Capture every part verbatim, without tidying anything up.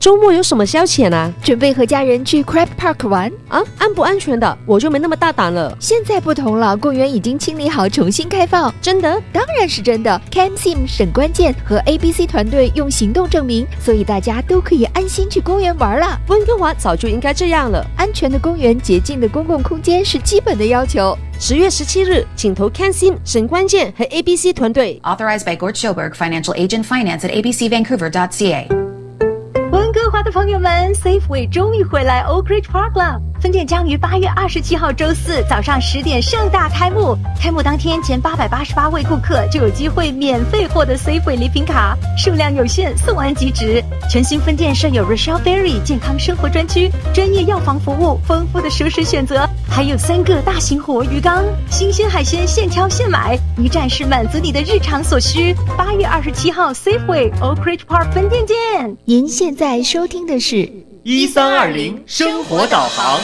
周末有什么消遣啊？ 准备和家人去 Crab Park 玩啊，安不安全的？我就没那么大胆了。 现在不同了，公园已经清理好，重新开放。 真的？ 当然是真的。CamSim 省关键和 A B C 团队用行动证明，所以大家都可以安心去公园玩了。 温哥华早就应该这样了。 安全的公园、洁净的公共空间是基本的要求。 十月十七日，请投 CamSim 省关键和 A B C 团队。 Authorized by Gord Schoberg, Financial Agent Finance at a b c vancouver dot c a。 温哥华的朋友们 ，Safeway 终于回来 Oak Ridge Park 了。分店将于八月二十七号周四早上十点盛大开幕。开幕当天，前八百八十八位顾客就有机会免费获得 Safeway 礼品卡，数量有限，送完即止。全新分店设有 Rochelle Berry 健康生活专区，专业药房服务，丰富的熟食选择，还有三个大型活鱼缸，新鲜海鲜现挑现买，一站式满足你的日常所需。八月二十七号 Safeway Oak Ridge Park 分店见。 您现在收听的是一三二零生活导航。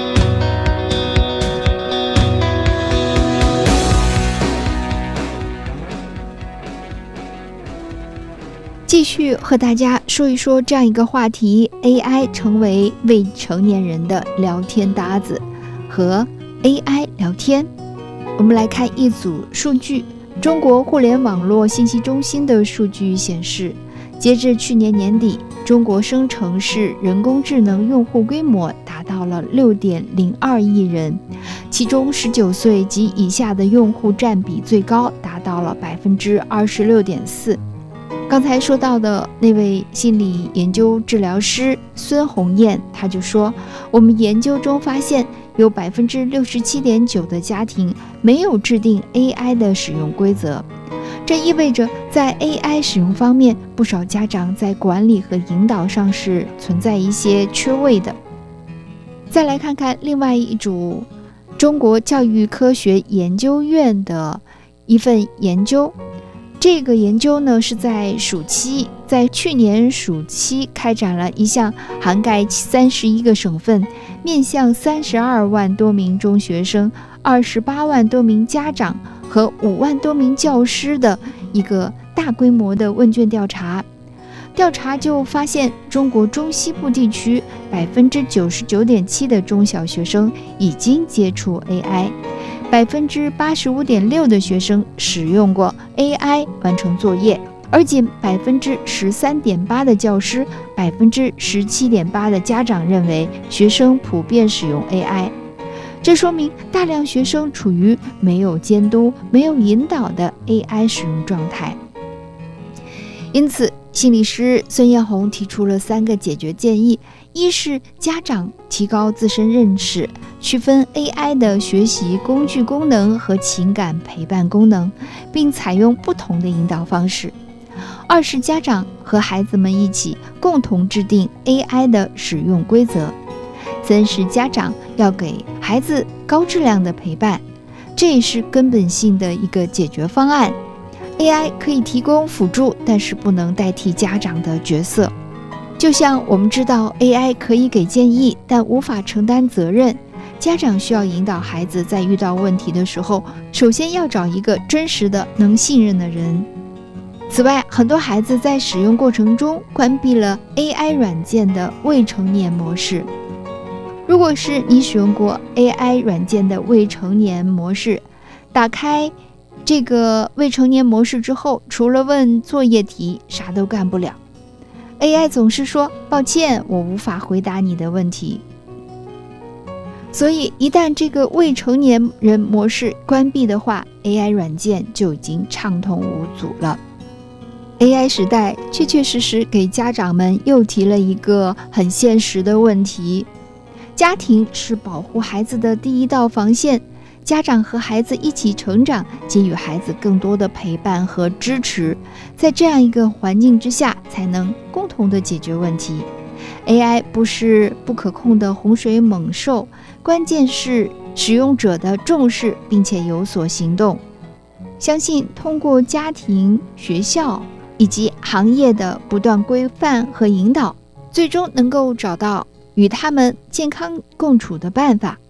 继续和大家说一说这样一个话题 ：A I 成为未成年人的聊天搭子，和 A I 聊天。我们来看一组数据，中国互联网络信息中心的数据显示，截至去年年底，中国生成式人工智能用户规模达到了 六点零二亿人，其中十九岁及以下的用户占比最高，达到了 百分之二十六点四。刚才说到的那位心理研究治疗师孙红艳，他就说，我们研究中发现，有 百分之六十七点九 的家庭没有制定 A I 的使用规则。这意味着在 A I 使用方面，不少家长在管理和引导上是存在一些缺位的。再来看看另外一组中国教育科学研究院的一份研究，这个研究呢是在暑期，在去年暑期开展了一项涵盖三十一个省份，面向三十二万多名中学生、二十八万多名家长和五万多名教师的一个大规模的问卷调查。调查就发现，中国中西部地区 百分之九十九点七 的中小学生已经接触 A I， 百分之八十五点六 的学生使用过 A I 完成作业，而仅 百分之十三点八 的教师、百分之十七点八 的家长认为学生普遍使用 A I。这说明大量学生处于没有监督、没有引导的 A I 使用状态。因此，心理师孙艳红提出了三个解决建议：一是家长提高自身认识，区分 A I 的学习工具功能和情感陪伴功能，并采用不同的引导方式；二是家长和孩子们一起共同制定 A I 的使用规则；三是家长要给孩子高质量的陪伴，这也是根本性的一个解决方案。A I 可以提供辅助，但是不能代替家长的角色。就像我们知道 A I 可以给建议，但无法承担责任，家长需要引导孩子在遇到问题的时候，首先要找一个真实的、能信任的人。此外，很多孩子在使用过程中关闭了 A I 软件的未成年模式。如果是你使用过 A I 软件的未成年模式，打开这个未成年模式之后，除了问作业题，啥都干不了。A I 总是说抱歉，我无法回答你的问题。所以一旦这个未成年人模式关闭的话， A I 软件就已经畅通无阻了。A I 时代确确实实给家长们又提了一个很现实的问题：家庭是保护孩子的第一道防线，家长和孩子一起成长，给予孩子更多的陪伴和支持，在这样一个环境之下，才能共同的解决问题。A I 不是不可控的洪水猛兽，关键是使用者的重视并且有所行动。相信通过家庭、学校以及行业的不断规范和引导，最终能够找到与他们健康共处的办法。